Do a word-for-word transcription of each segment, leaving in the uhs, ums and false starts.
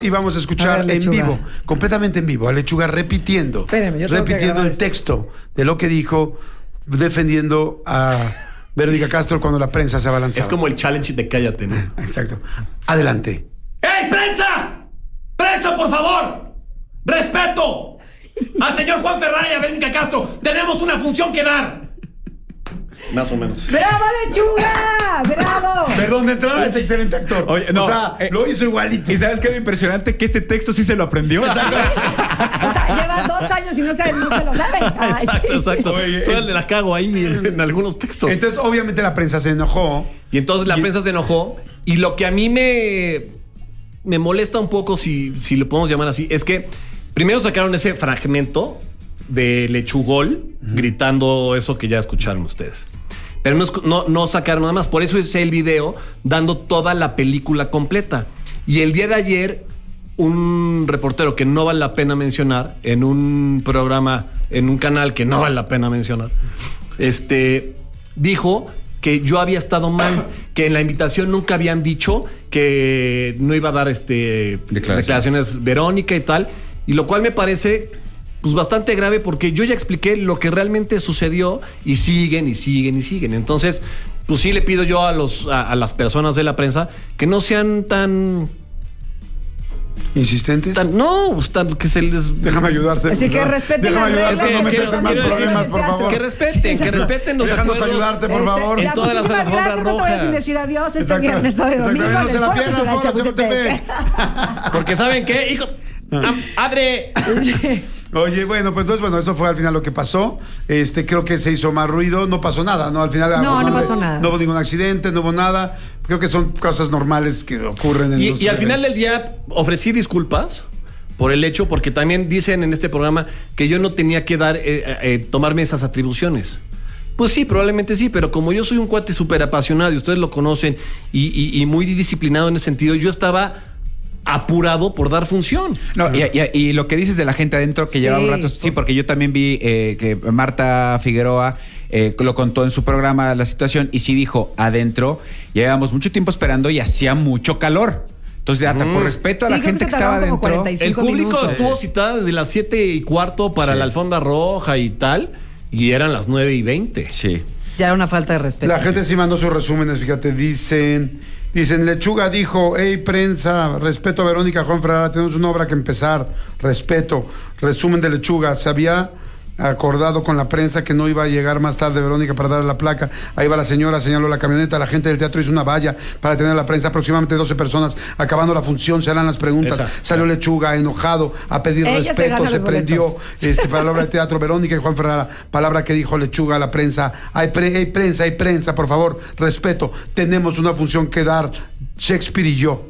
Y vamos a escuchar a ver, en vivo, completamente en vivo, a Lechuga repitiendo, Espérame, yo tengo que repitiendo el grabar texto de lo que dijo, defendiendo a Verónica Castro cuando la prensa se abalanzaba. Es como el challenge de cállate, ¿no? Exacto. Adelante. ¡Ey, prensa! ¡Prensa, por favor! ¡Respeto! Al señor Juan Ferrara y a Verónica Castro. Tenemos una función que dar. Más o menos. ¡Bravo, Lechuga! ¡Bravo! Perdón, de entrada es excelente actor. Oye, no, o sea, eh, lo hizo igualito. ¿Y sabes qué es lo impresionante? Que este texto sí se lo aprendió. O sea, lleva dos años y no se, no se lo sabe. Ay, Exacto, sí. exacto. Oye, Todas le la cago ahí en, en algunos textos. Entonces, obviamente, la prensa se enojó. Y entonces la Y- prensa se enojó. Y lo que a mí me, me molesta un poco, si, si lo podemos llamar así, es que primero sacaron ese fragmento de Lechugol uh-huh. gritando eso que ya escucharon ustedes. Pero no, no, no sacaron nada más. Por eso hice el video dando toda la película completa. Y el día de ayer, un reportero que no vale la pena mencionar, en un programa, en un canal que no vale la pena mencionar, este, dijo que yo había estado mal, que en la invitación nunca habían dicho que no iba a dar este Declaraciones. declaraciones Verónica y tal. Y lo cual me parece pues bastante grave porque yo ya expliqué lo que realmente sucedió y siguen y siguen y siguen. Entonces, pues sí le pido yo a los a, a las personas de la prensa que no sean tan ¿Insistentes? tan no, pues, tan que se les Déjame ayudarte. Así que respeten Déjame las ayudarte reglas. a no Es que meterte en más quiero decir- problemas, por favor. que respeten, que respeten los Déjanos acuerdos. ayudarte, por favor. En Ya, todas las muchísimas alfombras gracias. No te voy a sin rojas. decir adiós este Exacto. viernes, sábado y Exacto, domingo en no el se la Foro pierdan, Cultural Foro Chapultepec. Porque ¿saben qué? Hijo, am- ¡Adre! Oye, bueno, pues entonces, bueno, eso fue al final lo que pasó. Este, creo que se hizo más ruido, no pasó nada, ¿no? Al final No, no pasó nada. No hubo ningún accidente, no hubo nada. Creo que son cosas normales que ocurren en Y, los y al final del eventos. día ofrecí disculpas por el hecho, porque también dicen en este programa que yo no tenía que dar, eh, eh, tomarme esas atribuciones. Pues sí, probablemente sí, pero como yo soy un cuate súper apasionado y ustedes lo conocen y, y- y muy disciplinado en ese sentido, yo estaba apurado por dar función. No, y, y- y lo que dices de la gente adentro que Sí. lleva un rato, sí, porque yo también vi eh, que Marta Figueroa eh, lo contó en su programa la situación y sí dijo, adentro llevábamos mucho tiempo esperando y hacía mucho calor. Entonces, hasta Mm. por respeto a Sí, la creo gente que que se estaba tardaron como adentro. cuarenta y El cinco público minutos. estuvo citada desde las siete y cuarto para Sí. la alfombra roja y tal, y eran las nueve y veinte. Sí. Ya era una falta de respeto. La gente sí mandó sus resúmenes, fíjate, dicen, dicen, Lechuga dijo, hey, prensa, respeto a Verónica Juan Ferrara, tenemos una obra que empezar, respeto, resumen de Lechuga, se había acordado con la prensa que no iba a llegar más tarde Verónica para darle la placa, ahí va la señora, señaló la camioneta, la gente del teatro hizo una valla para tener a la prensa, aproximadamente doce personas, acabando la función, se harán las preguntas, Esa. salió Lechuga enojado a pedir Ella se respeto, gana se, los prendió boletos. este, para la obra de teatro, Verónica y Juan Ferrara, palabra que dijo Lechuga a la prensa, hay, pre- hay prensa, hay prensa, por favor, respeto, tenemos una función que dar, Shakespeare y yo.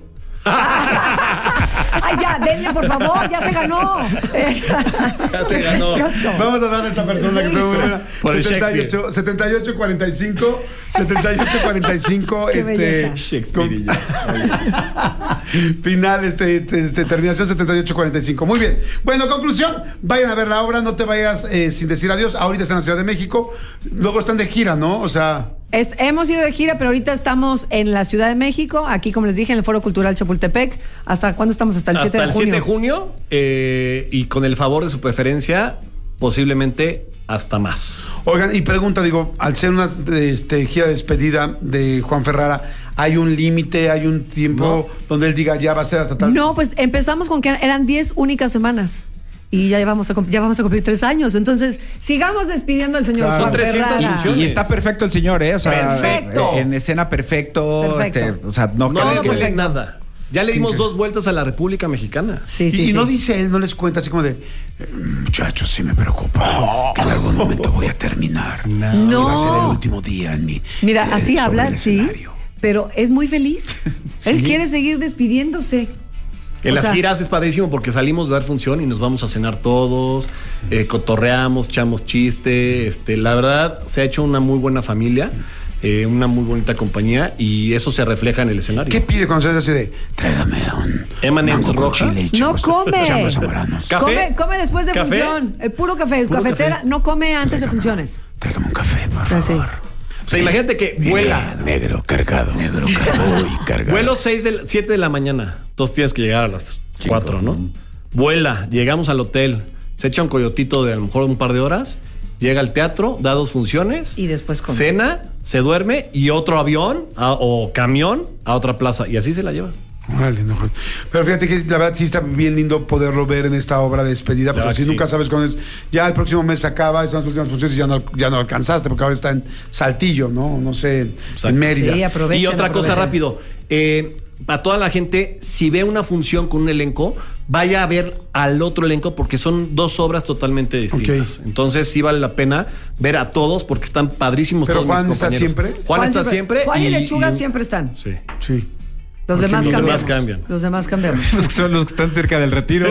Ay, ya, denle, por favor, ya se ganó. Ya se ganó. Precioso. Vamos a darle a esta persona que está muy buena. Por el setenta y ocho, setenta y ocho cuarenta y cinco, setenta y ocho cuarenta y cinco, Qué este, belleza. Shakespeare y yo. final, este, este, terminación setenta y ocho cuarenta y cinco. Muy bien. Bueno, conclusión, vayan a ver la obra, no te vayas eh, sin decir adiós. Ahorita están en la Ciudad de México, luego están de gira, ¿no? O sea, Es- hemos ido de gira, pero ahorita estamos en la Ciudad de México, aquí, como les dije, en el Foro Cultural Chapultepec. ¿Hasta cuándo estamos? Hasta el siete Hasta de el junio. siete de junio, eh, y con el favor de su preferencia, posiblemente hasta más. oigan, y pregunta, digo, al ser una este, gira de despedida de Juan Ferrara, ¿hay un límite, hay un tiempo donde él diga ya va a ser hasta tal? No, pues empezamos con que eran diez únicas semanas. Y ya vamos a, cum- ya vamos a cumplir tres años. Entonces, sigamos despidiendo al señor Claro. Juan Son trescientas Ferrara. funciones. Y está perfecto el señor, ¿eh? O sea, Perfecto. eh, en escena perfecto. Perfecto. este, o sea, no, No creo le que- duele nada. Ya le dimos dos vueltas a la República Mexicana. Sí, y, sí, y sí. no dice él, no les cuenta así como de, "Eh, muchachos, sí me preocupa que en algún momento voy a terminar. No. Y va a ser el último día en mi. Mira, eh, así sobre habla, el sí, escenario". pero es muy feliz. Él quiere seguir despidiéndose. En O las sea- giras es padrísimo porque salimos de dar función y nos vamos a cenar todos, eh, cotorreamos, echamos chiste. Este, la verdad, se ha hecho una muy buena familia, eh, una muy bonita compañía y eso se refleja en el escenario. ¿Qué pide cuando se hace así de, tráigame un eme and eme's mango con rojas? chile y No changos- come. changos zamoranos? Café. Come, come después de ¿Café? función. El puro café. Puro Cafetera café. no come antes de funciones. Tráigame un café, por Ah, sí. favor. O sea, imagínate que vuela. Negro, cargado. Negro, cargado y cargado. Vuelo seis del siete de la mañana. Entonces tienes que llegar a las Cuatro, ¿no? Vuela, llegamos al hotel, se echa un coyotito de a lo mejor un par de horas, llega al teatro, da dos funciones. Y después come. Cena, se duerme y otro avión a, o camión a otra plaza. Y así se la lleva. Órale, no, pero fíjate que la verdad sí está bien lindo poderlo ver en esta obra de despedida, porque si sí. nunca sabes cuándo es. Ya el próximo mes se acaba, son las últimas funciones y ya no, ya no alcanzaste, porque ahora está en Saltillo, ¿no? No sé, en, en Mérida. Sí, aprovechen, y otra aprovechen. cosa rápido, eh, para toda la gente, si ve una función con un elenco, vaya a ver al otro elenco porque son dos obras totalmente distintas. Okay. Entonces sí vale la pena ver a todos porque están padrísimos. Pero todos Juan mis está compañeros. siempre. Juan, Juan está siempre. siempre. Juan y, y Lechuga y, siempre están. Sí. Sí. Los demás los cambiamos. demás cambian. Los demás cambiamos. Los que son los que están cerca del retiro.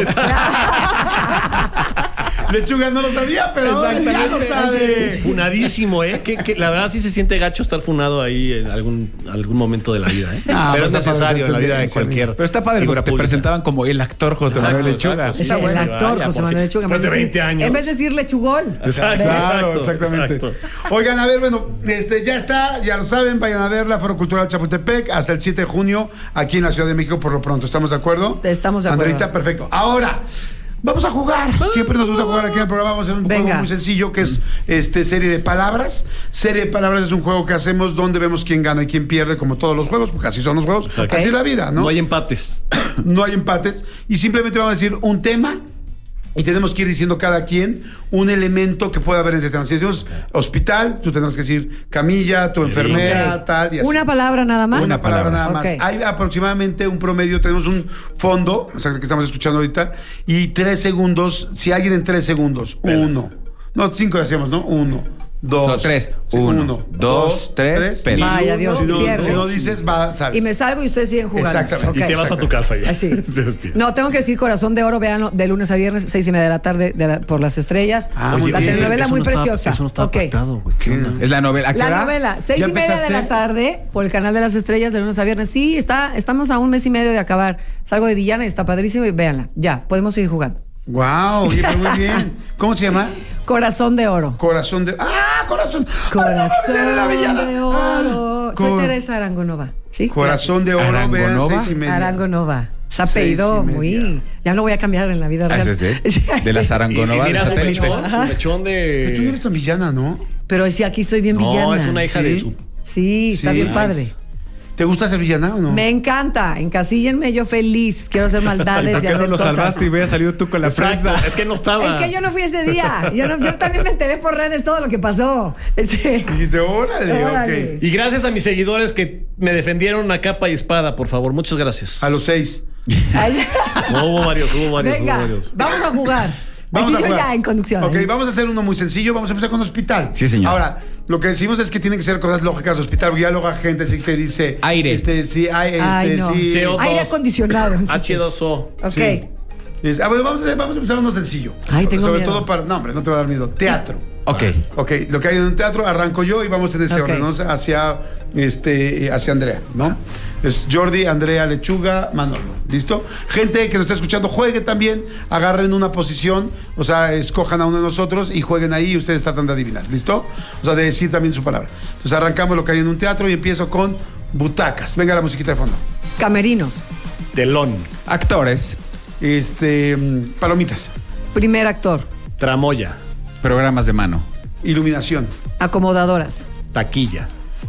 Lechuga no lo sabía, pero ahora ya lo sabe. Funadísimo, ¿eh? Que, que la verdad sí se siente gacho estar funado ahí en algún, algún momento de la vida, ¿eh? Ah, pero es pues necesario en la vida de sí, cualquier. Pero está padre porque te pública. presentaban como el actor José Exacto, Manuel Lechuga. exacto. Es el bueno, actor vaya, José por Manuel fin. Lechuga. Después de En vez veinte decir- años. En vez de decir lechugón. Exacto, Claro, exacto, exactamente. exacto. Oigan, a ver, bueno, este ya está, ya lo saben, vayan a ver la Foro Cultural Chapultepec hasta el siete de junio aquí en la Ciudad de México por lo pronto. ¿Estamos de acuerdo? Estamos de acuerdo. Andreita, perfecto. Ahora, vamos a jugar. Siempre nos gusta jugar aquí en el programa. Vamos a hacer un Venga. juego muy sencillo que es este serie de palabras. Serie de palabras es un juego que hacemos donde vemos quién gana y quién pierde, como todos los juegos, porque así son los juegos. Exacto. Así es la vida, ¿no? No hay empates. No hay empates. Y simplemente vamos a decir un tema y tenemos que ir diciendo cada quien un elemento que pueda haber en este tema. Si decimos hospital, tú tendrás que decir camilla, tu enfermera, Ok. tal. Y así. Una palabra nada más. Una palabra nada más. Ok. Hay aproximadamente un promedio, tenemos un fondo, o sea, que estamos escuchando ahorita, y tres segundos, si alguien en tres segundos, Pelas. uno, no, cinco decíamos, ¿no? Uno, dos, No, tres. sí, Uno, dos, tres, pelas. Vaya, Dios, si no, pierdes. si no dices, va, sales. Y me salgo y ustedes siguen jugando. Exactamente. Y te vas a tu casa ya. Así. Te despides. No, tengo que decir Corazón de Oro, vean de lunes a viernes, seis y media de la tarde de la- por las estrellas. Ah, muy la bien. telenovela Eso muy no estaba- preciosa. Eso no estaba Ok. pactado, güey. ¿Qué onda? Es la novela. ¿A qué La hora? novela, seis ¿Ya y media de empezaste? la tarde por el canal de las estrellas de lunes a viernes. Sí, está, estamos a un mes y medio de acabar. Salgo de villana y está padrísimo y véanla. Ya, podemos seguir jugando. Wow, oye, pero muy bien. ¿Cómo se llama? Corazón de Oro. Corazón de. ¡Ah, corazón! Corazón ¡Ah, la villana! de Oro. Ah, Soy cor- Teresa Arangonova. ¿Sí? Corazón de oro, vean, Arangonova. seis y media. Arangonova. Se ha Seis apellidó y media. muy. Ya lo voy a cambiar en la vida Ah, real. ese es de, Sí, de las sí. Arangonovas Y de mira su satélite. mechón, su mechón Pero tú no de... eres tan villana, ¿no? Pero sí, aquí soy bien No, villana. es una hija ¿Sí? de su... Sí, está Sí. bien Nice. padre. ¿Te gusta ser villana o no? Me encanta. Encasíllenme, yo feliz. Quiero hacer ¿Y maldades por y qué no hacer lo cosas. salvaste y hubiera salido tú con la Exacto, prensa? es que no estaba. Es que yo no fui ese día. Yo, no- yo también me enteré por redes todo lo que pasó. Este, Dijiste, órale, Órale. ok. Y gracias a mis seguidores que me defendieron a capa y espada, por favor. Muchas gracias. A los seis. ay, No, hubo varios, hubo varios, venga, hubo varios. vamos a jugar. Vamos Así a yo jugar. ya en conducción. Ok, ¿eh? vamos a hacer uno muy sencillo. Vamos a empezar con hospital. Sí, señor. Ahora, lo que decimos es que tienen que ser cosas lógicas de hospital. Porque ya luego hay gente así que dice... Aire. Este, sí, hay, este, Ay, no. sí. C O dos. Aire acondicionado. H dos O. Ok. Sí. Es- ah, bueno, vamos, a, hacer- vamos a empezar uno sencillo. Ay, tengo Sobre miedo. todo para... No, hombre, no te va a dar miedo. Teatro. Ok. Ok, lo que hay en un teatro arranco yo y vamos en ese Ok. orden, ¿no? Hacia, este, hacia Andrea, ¿no? Es Jordi, Andrea, Lechuga, Manolo. ¿Listo? Gente que nos está escuchando, juegue también, agarren una posición, o sea, escojan a uno de nosotros y jueguen ahí y ustedes tratan de adivinar. ¿Listo? O sea, de decir también su palabra. Entonces arrancamos lo que hay en un teatro y empiezo con butacas. Venga la musiquita de fondo. Camerinos. Telón. Actores. Este, mm, palomitas. Primer actor. Tramoya. Programas de mano. Iluminación. Acomodadoras. Taquilla.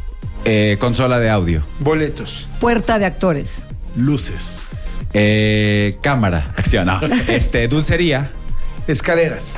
Eh, consola de audio. Boletos. Puerta de actores. Luces. Eh, cámara. Acción. No. Este, dulcería. Escaleras.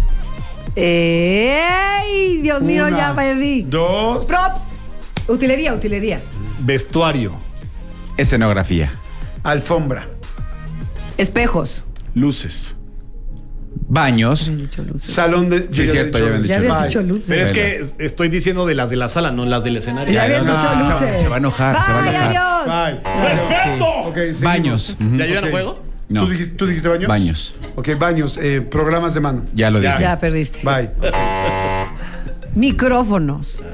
Eh, ¡Ey! Dios mío, Una, ya perdí. Dos. Props. Utilería, utilería. Vestuario. Escenografía. Alfombra. Espejos. Luces. Baños. Habían dicho luces. Salón de... Sí, cierto, ya habían Ya dicho habías Bye. dicho luces. Pero es que es- estoy diciendo de las de la sala, no las del escenario. Ya habían no, dicho no, luces. se va a enojar, se va a Bye, enojar. adiós. Bye. ¡Respeto! Ok, seguimos. Baños. Ujú. ¿Ya yo ya no Ok. juego? No. ¿Tú, dijiste, tú dijiste baños? Baños. Ok, baños. eh, programas de mano. Ya lo Ya. dije. Ya perdiste. Bye. Micrófonos.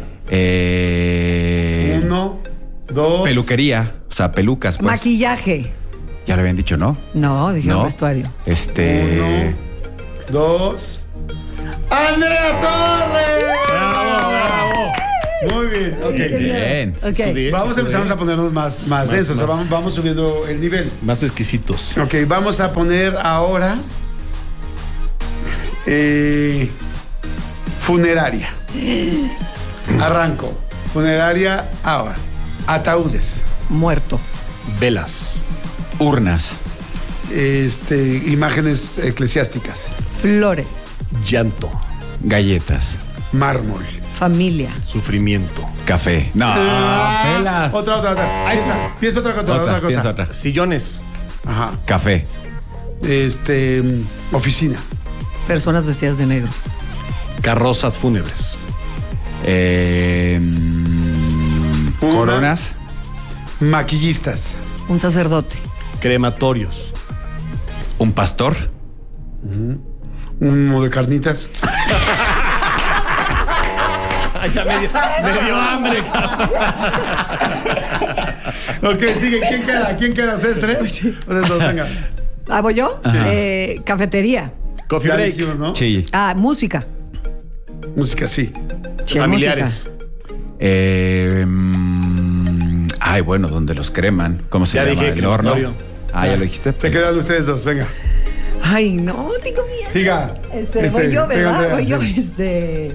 Eh, Uno, dos. peluquería. O sea, pelucas, pues. Maquillaje. Ya lo habían dicho, ¿no? No, dije No. vestuario. Este. Uno, dos. ¡Andrea Torres! ¡Bravo, bravo! Muy bien, ok. Qué miedo. Bien. Ok. Eso de- Vamos eso empezamos de- a ponernos más, más, Más, densos, o sea, más. vamos, vamos subiendo el nivel. Más exquisitos. Ok, vamos a poner ahora eh, funeraria. Arranco. Funeraria ahora. Ataúdes. Muerto. Velas. Urnas. Este, imágenes eclesiásticas. Flores. Llanto. Galletas. Mármol. Familia. Sufrimiento. Café. No, Ah, velas. Otra, otra, otra. Piensa, piensa otra, cosa, Otra, otra cosa. piensa otra. Sillones. Ajá. Café. Este, mm, oficina. Personas vestidas de negro. Carrozas fúnebres. Eh, mm, Una. coronas. Maquillistas. Un sacerdote. Crematorios. Un pastor. Uno de carnitas. Ay, ya me dio, me dio hambre. Ok, sigue. ¿Quién queda? ¿Quién queda? ¿Ustedes tres? Ustedes dos, venga. ¿Ah, voy yo? Eh, cafetería. Coffee Ya break. dijimos, ¿no? Sí. Ah, música. Música, sí. Sí, Familiares. música. Eh, mm, ay, bueno, donde los creman. ¿Cómo se Ya llama? dije, El horno. crematorio. Ah, ya lo dijiste. Se quedan ustedes dos, venga. Ay, no, tengo miedo. Siga. Este, Este, voy yo, venga, ¿verdad? Andrea, Voy yo, sí. este.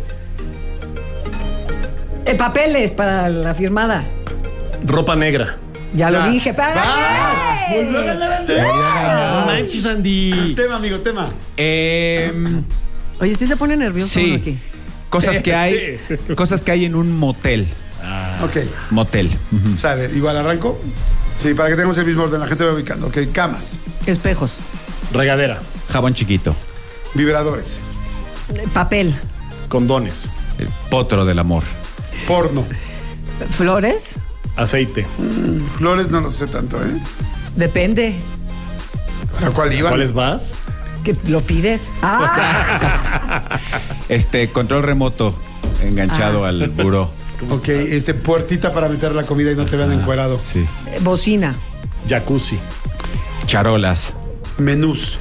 Eh, papeles para la firmada. Ropa negra. Ya lo Ya. dije. ¡Va! ¡Ay! Volvió a ganar Andrea. No manches, Andy. Tema, amigo, tema. Eh, Oye, sí se pone nervioso uno sí. aquí. Cosas que hay. Cosas que hay en un motel. Ok, Motel. Ujú. sale. Igual arranco. Sí, para que tengamos el mismo orden, la gente va ubicando. Ok, camas, Espejos. Regadera. Jabón chiquito. vibradores, Eh, Papel. Condones. El potro del amor. porno. Flores. Aceite. Flores no lo sé tanto, ¿eh? Depende. ¿A cuál iba? ¿Cuáles vas? Que lo pides. Ah, Este, control remoto enganchado Ah. al buró. Ok, este, puertita para meter la comida y no te vean encuerado. Sí. eh, bocina. Jacuzzi. Charolas. Menús,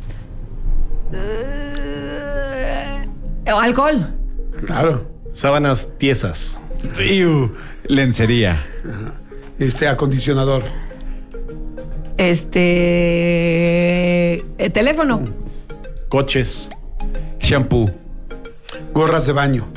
Eh, alcohol. claro. Sábanas tiesas. Lencería. Este, acondicionador, Este. eh, teléfono. Coches. Shampoo. gorras de baño.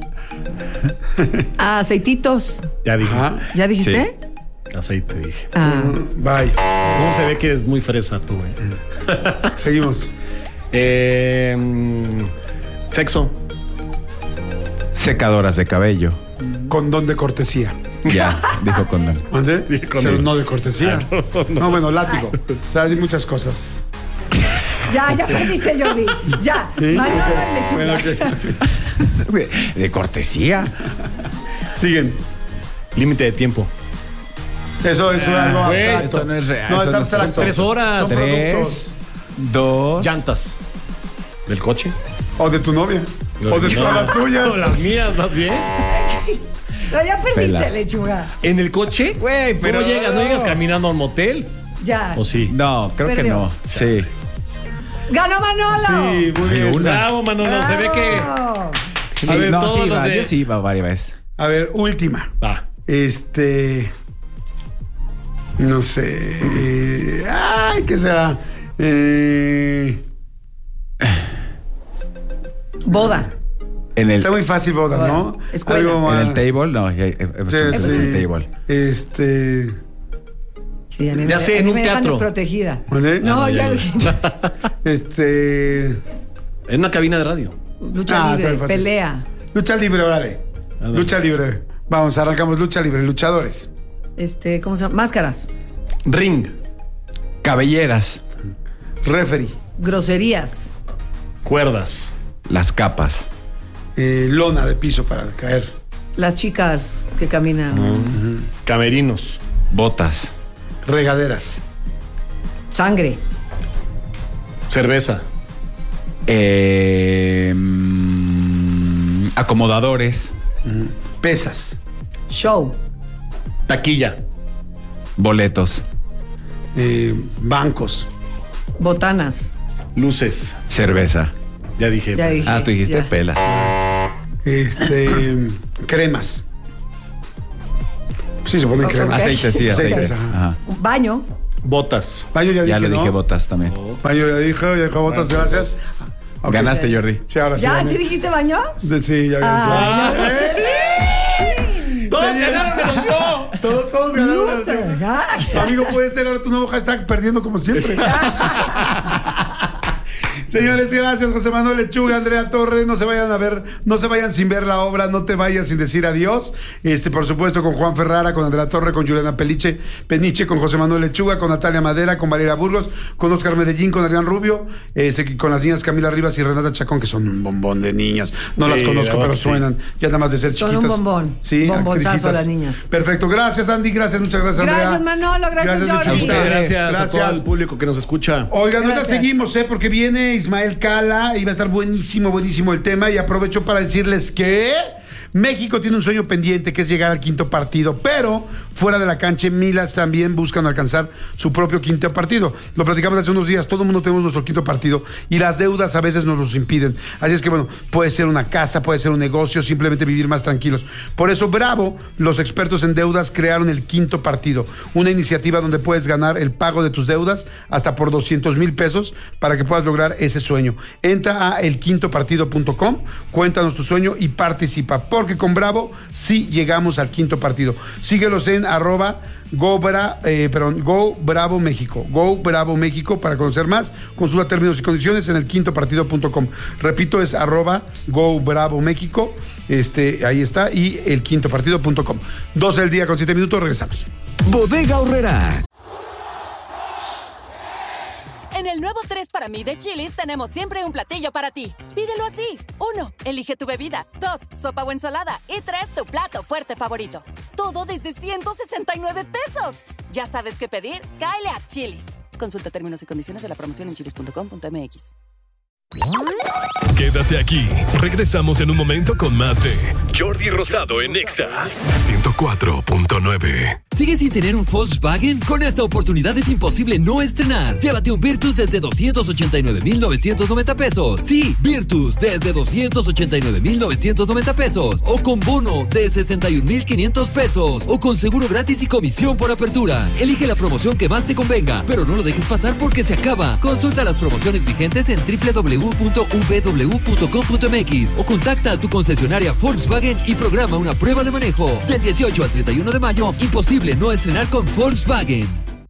Aceititos. Ya dije. Ajá. ¿Ya dijiste? Aceite, dije. Ah. Bye. ¿Cómo se ve que es muy fresa tú, eh? Seguimos. Eh, mm, sexo. Secadoras de cabello. Condón de cortesía. Ya, dijo condón. ¿Mande? Dije condón. Pero no de cortesía. Ah, no, no, no. bueno, látigo. O sea, hay muchas cosas. Ya, ya perdiste, Jordi. Ya. ¿Sí? Manolo Ok. en lechuga. Bueno, ok. De, de cortesía. Siguen. Límite de tiempo. Eso es algo güey, abstracto. eso no es real, No, eso es no es- abstracto. son tres horas. Son Tres. productos. Dos. Llantas. ¿Del coche? O de tu novia. O de No. todas las tuyas. No, las mías, más bien. No, ya perdiste, Pelas. lechuga. ¿En el coche? Güey, ¿Cómo pero llegas? ¿No no. llegas caminando a un motel? Ya. ¿O sí? No, creo que Perdió. no. Sí. ¡Ganó Manolo! Sí, muy bien. una. Bravo, Manolo. Se ve que... ¡Bravo! Sí, A ver, no, todos sí, los va, de- yo sí va varias veces. A ver, última. Va. Este. No sé. eh, ay, ¿qué será? Eh, Boda. En el, está muy fácil, boda, ¿no? Escuela. Algo en más. el table, no. ya- eh, eh, Sí, es sí. el table. Este. Sí, a mí Ya me, sé, a en mí un me dejan teatro. desprotegida. ¿Vale? No, Ah, no, ya ya lo no. dije. Este. En una cabina de radio. Lucha Ah, está libre, muy fácil. pelea. Lucha libre, órale. Ándale. Lucha libre. Vamos, arrancamos lucha libre. Luchadores. Este, ¿cómo se llama? Máscaras. Ring. Cabelleras. Referee. Groserías. Cuerdas. Las capas. eh, lona de piso para caer. Las chicas que caminan. Camerinos. Botas. Regaderas. Sangre. Cerveza. Eh, mm, acomodadores. Pesas. Show. Taquilla. Boletos. eh, bancos. Botanas. Luces. Cerveza. Ya dije. Ya dije. Ah, tú dijiste Ya. pelas. Este. cremas. Sí, se pone Ok. crema. Aceite, sí, aceite. Aceite, Ajá. Un baño. Botas. Baño ya, Ya dije, lo dije, ¿no? botas también. Baño ya dije, ya dijo botas, gracias. Ok. Ganaste, Jordi. Sí, ahora sí. ¿Ya? gané. ¿Sí dijiste baño? Sí, sí, ya Ah, gané. ¡Todos Señores. ganaron menos yo! Todos, todos ganaron. Loser. Ay. Amigo, puede ser ahora tu nuevo hashtag perdiendo como siempre. Señores, gracias, José Manuel Lechuga, Andrea Torres. No se vayan a ver, no se vayan sin ver la obra, no te vayas sin decir adiós. Este, por supuesto, con Juan Ferrara, con Andrea Torres, con Juliana Peliche, Peniche, con José Manuel Lechuga, con Natalia Madera, con Valeria Burgos, con Oscar Medellín, con Adrián Rubio, eh, con las niñas Camila Rivas y Renata Chacón, que son un bombón de niñas. No Sí, las conozco, la verdad pero que sí. suenan ya nada más de ser Son un chiquitas. bombón. Sí, Bombonzazo actricitas. las niñas. Perfecto, gracias Andy, gracias, muchas gracias Andrea. Gracias, Manolo, gracias, Jordi. A Lechuguita. ustedes, gracias, Gracias. a todo el público que nos escucha. Oigan, ahorita Gracias. seguimos, ¿eh? Porque viene Ismael Cala y va a estar buenísimo, buenísimo el tema. Y aprovecho para decirles que México tiene un sueño pendiente, que es llegar al quinto partido, pero fuera de la cancha, Milas también buscan alcanzar su propio quinto partido. Lo platicamos hace unos días, todo el mundo tenemos nuestro quinto partido y las deudas a veces nos los impiden. Así es que, bueno, puede ser una casa, puede ser un negocio, simplemente vivir más tranquilos. Por eso, bravo, los expertos en deudas crearon el quinto partido, una iniciativa donde puedes ganar el pago de tus deudas hasta por doscientos mil pesos para que puedas lograr ese sueño. Entra a el quinto partido punto com, cuéntanos tu sueño y participa. Porque con Bravo sí llegamos al quinto partido. Síguelos en arroba Go, Bra, eh, perdón, Go Bravo México. Go Bravo México para conocer más. Consulta términos y condiciones en el quinto partido punto com. Repito, es arroba Go Bravo México. Este, ahí está. Y el quinto partido punto com. doce del día con siete minutos. Regresamos. Bodega Aurrerá. En el nuevo tres para mí de Chili's tenemos siempre un platillo para ti. Pídelo así. Uno, elige tu bebida. Dos, sopa o ensalada. Y tres, tu plato fuerte favorito. Todo desde ciento sesenta y nueve pesos. ¿Ya sabes qué pedir? Cáele a Chili's. Consulta términos y condiciones de la promoción en chilis punto com punto m x. Quédate aquí. Regresamos en un momento con más de Jordi Rosado en Exa ciento cuatro punto nueve. ¿Sigues sin tener un Volkswagen? Con esta oportunidad es imposible no estrenar. Llévate un Virtus desde doscientos ochenta y nueve mil novecientos noventa pesos. Sí, Virtus desde doscientos ochenta y nueve mil novecientos noventa pesos. O con bono de sesenta y un mil quinientos pesos. O con seguro gratis y comisión por apertura. Elige la promoción que más te convenga, pero no lo dejes pasar porque se acaba. Consulta las promociones vigentes en doble u doble u doble u punto v w punto com punto m x o contacta a tu concesionaria Volkswagen y programa una prueba de manejo. Del dieciocho al treinta y uno de mayo, imposible no estrenar con Volkswagen.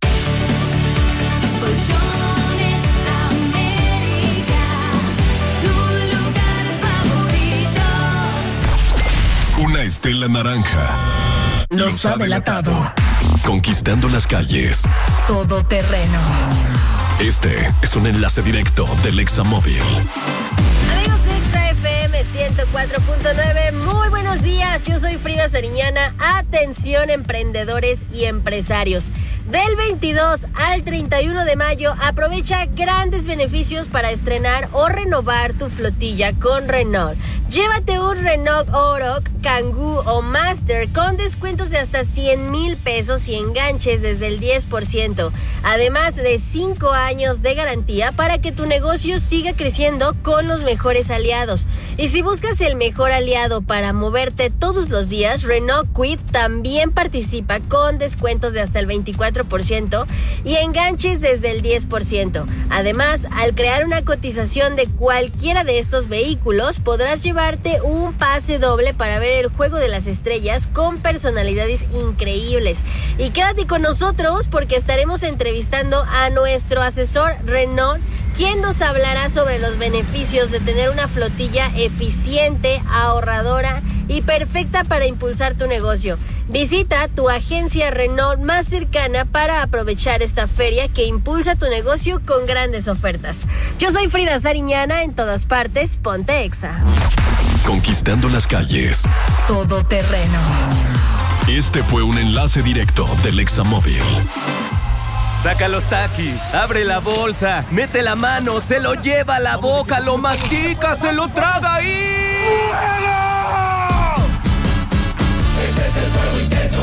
Colchones América, tu lugar favorito. Una estela naranja Los ha delatado. conquistando las calles. Todo terreno. Este es un enlace directo del Examóvil. Amigos de Exa F M ciento cuatro punto nueve, muy buenos días, yo soy Frida Sariñana. Atención emprendedores y empresarios. Del veintidós al treinta y uno de mayo, aprovecha grandes beneficios para estrenar o renovar tu flotilla con Renault. Llévate un Renault Oroch, Kangoo o Master con descuentos de hasta cien mil pesos y enganches desde el diez por ciento. Además de cinco años de garantía para que tu negocio siga creciendo con los mejores aliados. Y si buscas el mejor aliado para moverte todos los días, Renault Kwid también participa con descuentos de hasta el veinticuatro por ciento y enganches desde el diez por ciento. Además, al crear una cotización de cualquiera de estos vehículos, podrás llevarte un pase doble para ver el Juego de las Estrellas con personalidades increíbles. Y quédate con nosotros porque estaremos entrevistando a nuestro asesor Renault, quien nos hablará sobre los beneficios de tener una flotilla eficiente, ahorradora y perfecta para impulsar tu negocio. Visita tu agencia Renault más cercana para aprovechar esta feria que impulsa tu negocio con grandes ofertas. Yo soy Frida Sariñana, en todas partes, ponte Exa. Conquistando las calles. Todo terreno. Este fue un enlace directo del Examóvil. Saca los taquis, abre la bolsa, mete la mano, se lo lleva a la boca, lo mastica, se lo traga y... Este es el fuego intenso que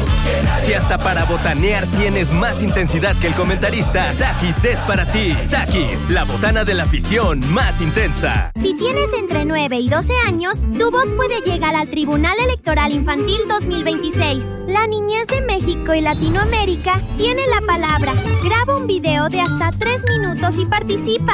Si hasta para botanear tienes más intensidad que el comentarista, Takis es para ti. Takis, la botana de la afición más intensa. Si tienes entre nueve y doce años, tu voz puede llegar al Tribunal Electoral Infantil dos mil veintiséis. La niñez de México y Latinoamérica tiene la palabra. Graba un video de hasta tres minutos y participa.